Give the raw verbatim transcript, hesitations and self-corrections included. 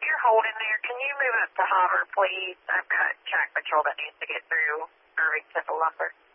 you're holding there, can you move up to Hopper, please? I've got track patrol that needs to get through Irving Temple Lumber.